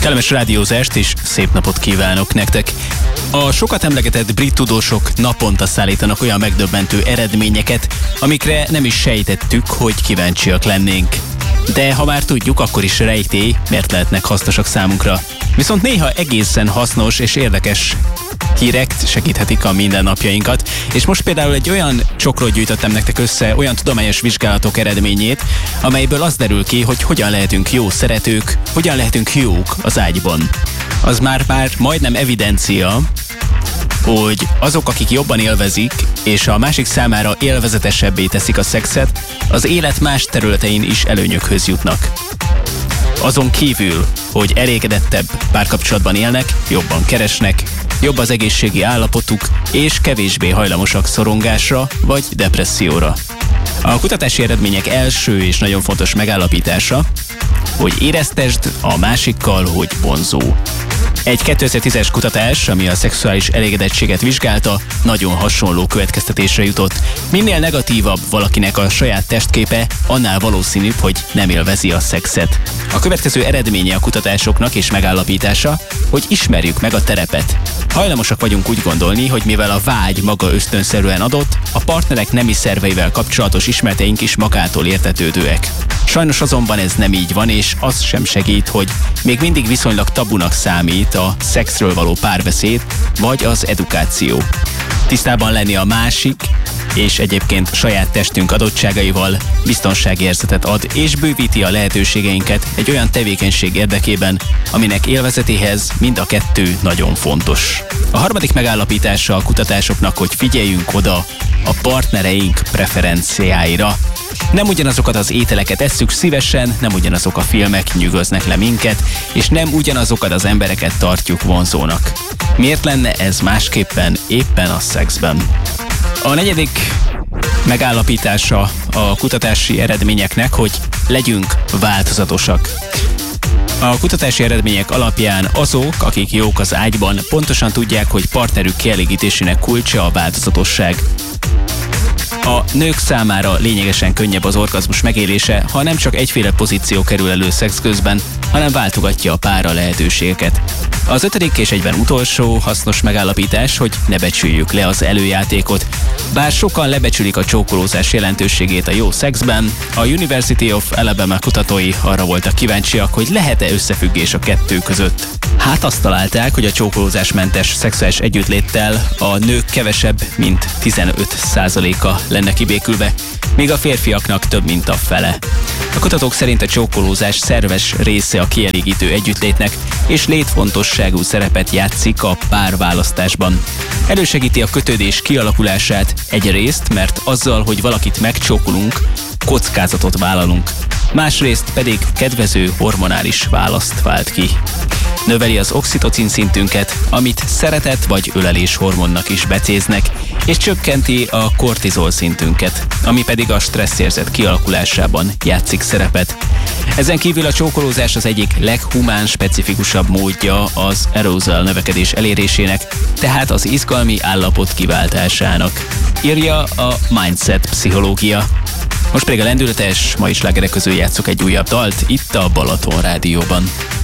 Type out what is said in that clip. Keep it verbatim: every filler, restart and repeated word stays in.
Kellemes rádiózást és szép napot kívánok nektek! A sokat emlegetett brit tudósok naponta szállítanak olyan megdöbbentő eredményeket, amikre nem is sejtettük, hogy kíváncsiak lennénk. De ha már tudjuk, akkor is rejtély, mert lehetnek hasznosak számunkra. Viszont néha egészen hasznos és érdekes hírek segíthetik a mindennapjainkat, és most például egy olyan csokrot gyűjtöttem nektek össze, olyan tudományos vizsgálatok eredményét, amelyből az derül ki, hogy hogyan lehetünk jó szeretők, hogyan lehetünk jók az ágyban. Az már már majdnem evidencia, hogy azok, akik jobban élvezik, és a másik számára élvezetesebbé teszik a szexet, az élet más területein is előnyökhöz jutnak. Azon kívül, hogy elégedettebb párkapcsolatban élnek, jobban keresnek, jobb az egészségi állapotuk, és kevésbé hajlamosak szorongásra vagy depresszióra. A kutatási eredmények első és nagyon fontos megállapítása, hogy éreztesd a másikkal, hogy vonzó. Egy kétezer-tízes kutatás, ami a szexuális elégedettséget vizsgálta, nagyon hasonló következtetésre jutott. Minél negatívabb valakinek a saját testképe, annál valószínűbb, hogy nem élvezi a szexet. A következő eredménye a kutatásoknak és megállapítása, hogy ismerjük meg a terepet. Hajlamosak vagyunk úgy gondolni, hogy mivel a vágy maga ösztönszerűen adott, a partnerek nemi szerveivel kapcsolatos ismereteink is magától értetődőek. Sajnos azonban ez nem így van, és az sem segít, hogy még mindig viszonylag tabunak számít a szexről való párbeszéd, vagy az edukáció. Tisztában lenni a másik, és egyébként saját testünk adottságaival biztonságérzetet ad, és bővíti a lehetőségeinket egy olyan tevékenység érdekében, aminek élvezetéhez mind a kettő nagyon fontos. A harmadik megállapítása a kutatásoknak, hogy figyeljünk oda a partnereink preferenciáira. Nem ugyanazokat az ételeket esszük szívesen, nem ugyanazok a filmek nyűgöznek le minket, és nem ugyanazokat az embereket tartjuk vonzónak. Miért lenne ez másképpen éppen a szexben? A negyedik megállapítása a kutatási eredményeknek, hogy legyünk változatosak. A kutatási eredmények alapján azok, akik jók az ágyban, pontosan tudják, hogy partnerük kielégítésének kulcsa a változatosság. A nők számára lényegesen könnyebb az orgazmus megélése, ha nem csak egyféle pozíció kerül elő szex közben, hanem váltogatja a pára lehetőségeket. Az ötödik és egyben utolsó hasznos megállapítás, hogy ne becsüljük le az előjátékot. Bár sokan lebecsülik a csókolózás jelentőségét a jó szexben, a University of Alabama kutatói arra voltak kíváncsiak, hogy lehet-e összefüggés a kettő között. Hát azt találták, hogy a csókolózásmentes szexuális együttléttel a nők kevesebb, mint tizenöt százaléka lenne kibékülve, míg a férfiaknak több, mint a fele. A kutatók szerint a csókolózás szerves része a kielégítő együttlétnek, és létfontosságú szerepet játszik a párválasztásban. Elősegíti a kötődés kialakulását egyrészt, mert azzal, hogy valakit megcsókolunk, kockázatot vállalunk. Másrészt pedig kedvező hormonális választ vált ki. Növeli az oxitocin szintünket, amit szeretet vagy ölelés hormonnak is becéznek, és csökkenti a kortizol szintünket, ami pedig a stresszérzet kialakulásában játszik szerepet. Ezen kívül a csókolózás az egyik leghumán specifikusabb módja az arousal növekedés elérésének, tehát az izgalmi állapot kiváltásának, írja a Mindset pszichológia. Most pedig a lendületes, mai slágerek közül játszok egy újabb dalt itt a Balaton Rádióban.